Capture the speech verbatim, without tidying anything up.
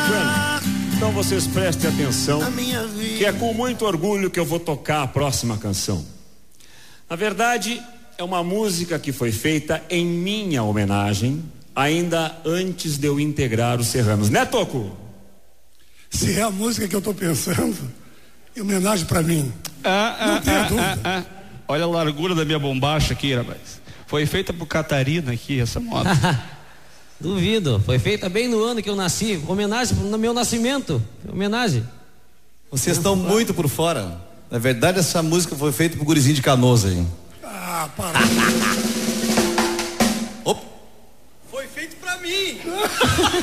Bueno, então vocês prestem atenção, que é com muito orgulho que eu vou tocar a próxima canção. Na verdade, é uma música que foi feita em minha homenagem, ainda antes de eu integrar os Serranos. Né, Toco? Se é a música que eu tô pensando, em homenagem pra mim. Ah, ah, não tenha ah, dúvida. Ah, ah. Olha a largura da minha bombacha aqui, rapaz. Foi feita por Catarina aqui, essa moto. Duvido, foi feita bem no ano que eu nasci. Homenagem no meu nascimento. Homenagem. Vocês estão muito por fora. Na verdade, essa música foi feita por gurizinho de Canoas aí. Ah, para. Opa. Foi feito pra mim.